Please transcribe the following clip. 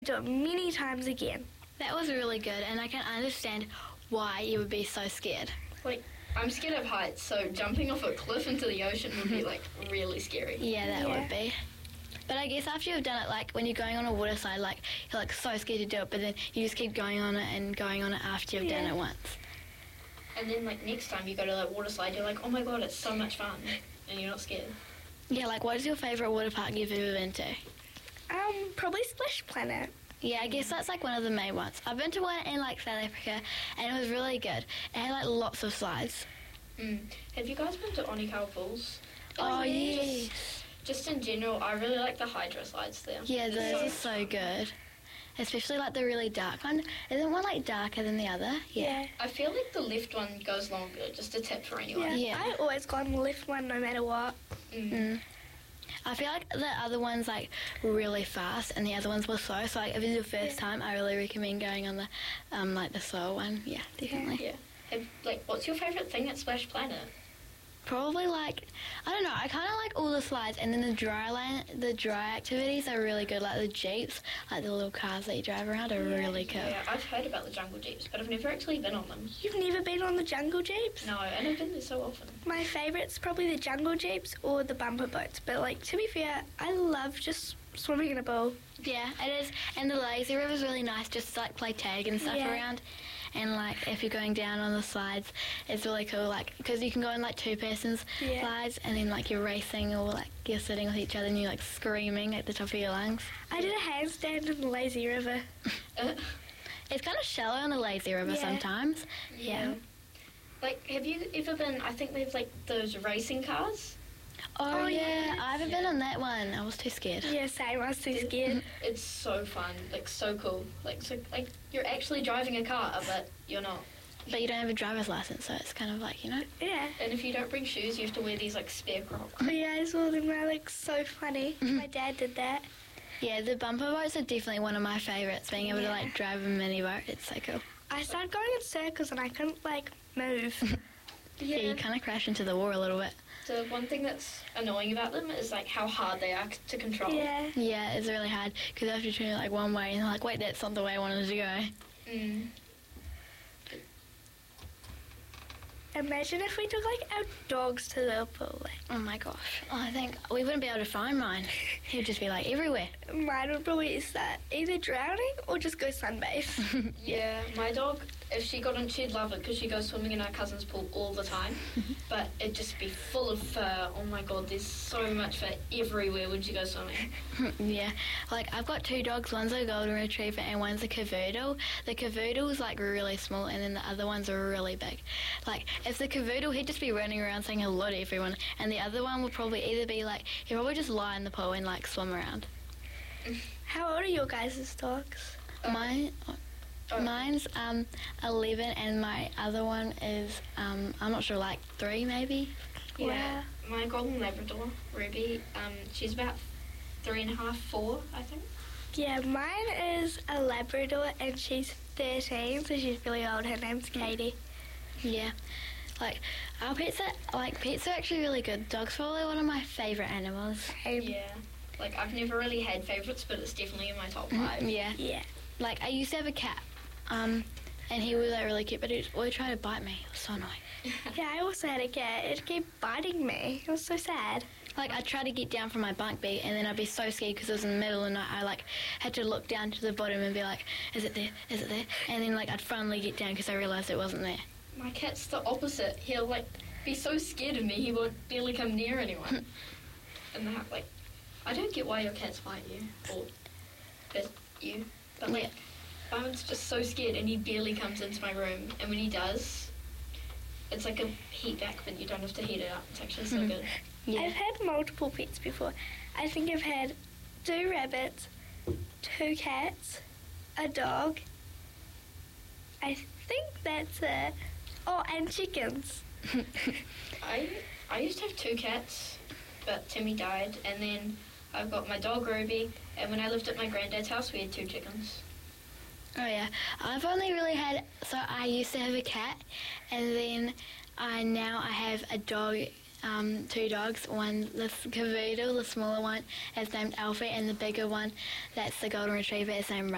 Do it many times again. That was really good, and I can understand why you would be so scared. Like, I'm scared of heights, so jumping off a cliff into the ocean would be, like, really scary. Yeah, that would be. But I guess after you've done it, like, when you're going on a water slide, like, you're, like, so scared to do it, but then you just keep going on it and going on it after you've done it once. And then, like, next time you go to that water slide, you're like, oh my god, it's so much fun, and you're not scared. Yeah, like, what is your favourite water park you've ever been to? Probably Splash Planet. Yeah, I guess that's, like, one of the main ones. I've been to one in, like, South Africa, and it was really good. It had, like, lots of slides. Have you guys been to Onikawa Falls? Oh, yes. Just in general, I really like the hydro slides there. Yeah, those are so good. Especially, like, the really dark one. Isn't one, like, darker than the other? Yeah. I feel like the left one goes longer, just a tip for anyone. Yeah. I always go on the left one no matter what. I feel like the other one's, like, really fast, and the other ones were slow. So, like, if it's your first time, I really recommend going on the, like, the slow one. Yeah, definitely. Yeah. What's your favourite thing at Splash Planet? Probably, like, I don't know, I kind of like all the slides, and then the dry activities are really good, like the jeeps, like the little cars that you drive around are really cool. Yeah, I've heard about the jungle jeeps, but I've never actually been on them. You've never been on the jungle jeeps? No, and I've been there so often. My favourite's probably the jungle jeeps or the bumper boats, but, like, to be fair, I love just swimming in a pool. Yeah, it is, and the lazy river's really nice, just to, like, play tag and stuff around. And, like, if you're going down on the slides, it's really cool, like, because you can go in, like, two-person slides, and then, like, you're racing or, like, you're sitting with each other and you're, like, screaming at the top of your lungs. I did a handstand in the lazy river. It's kind of shallow on the lazy river sometimes. Yeah. Like, have you ever been, I think they have, like, those racing cars? Oh, yeah, I haven't been on that one. I was too scared. Yeah, same. I was too scared. It's so fun, like, so cool. Like, so, like, you're actually driving a car, but you're not. But you don't have a driver's license, so it's kind of like, you know? Yeah. And if you don't bring shoes, you have to wear these, like, spare Crocs. Oh, yeah, I saw them. They're, like, so funny. My dad did that. Yeah, the bumper boats are definitely one of my favourites. Being able to, like, drive a mini boat, it's so cool. I started going in circles and I couldn't, like, move. Yeah, you kind of crash into the wall a little bit. The one thing that's annoying about them is, like, how hard they are to control. Yeah. Yeah, it's really hard because you have to turn it, like, one way and like, wait, that's not the way I wanted to go. Imagine if we took, like, our dogs to the pool. Like. Oh my gosh. I think we wouldn't be able to find mine. He'd just be, like, everywhere. Mine would probably start either drowning or just go sunbathe. Yeah, my dog, if she got in, she'd love it because she goes swimming in our cousin's pool all the time. But it'd just be full of fur. Oh my god, there's so much fur everywhere when she goes swimming. Yeah, like, I've got two dogs. One's a golden retriever and one's a cavoodle. The cavoodle's, like, really small, and then the other ones are really big. Like, if the cavoodle, he'd just be running around saying hello to everyone, and the other one would probably either be, like, he'd probably just lie in the pool and, like, swim around. How old are your guys' dogs? Mine's 11, and my other one is, I'm not sure, like 3 maybe? Yeah. Wow. My golden Labrador, Ruby, she's about 3.5, 4, I think. Yeah, mine is a Labrador and she's 13, so she's really old. Her name's Katie. Yeah. Like, our pets are actually really good. Dogs are probably one of my favourite animals. Yeah. Like, I've never really had favourites, but it's definitely in my top 5. Yeah. Like, I used to have a cat, and he was, like, really cute, but he always tried to bite me. It was so annoying. Yeah, I also had a cat. It kept biting me. It was so sad. Like, I'd try to get down from my bunk bed, and then I'd be so scared because it was in the middle of the night. I, like, had to look down to the bottom and be like, is it there? Is it there? And then, like, I'd finally get down because I realised it wasn't there. My cat's the opposite. He'll, like, be so scared of me, he won't barely come near anyone. And they're like, I don't get why your cats bite you, or bit you, but, like, Byron's just so scared and he barely comes into my room, and when he does, it's like a heat back, but you don't have to heat it up. It's actually so good. Yeah. I've had multiple pets before. I think I've had 2 rabbits, 2 cats, a dog. I think that's it. Oh, and chickens. I used to have 2 cats, but Timmy died, and then I've got my dog Ruby, and when I lived at my granddad's house, we had 2 chickens. Oh, yeah. I've only really had... So I used to have a cat, and then now I have a dog, 2 dogs. One, the cavoodle, the smaller one, is named Alfie, and the bigger one, that's the golden retriever, is named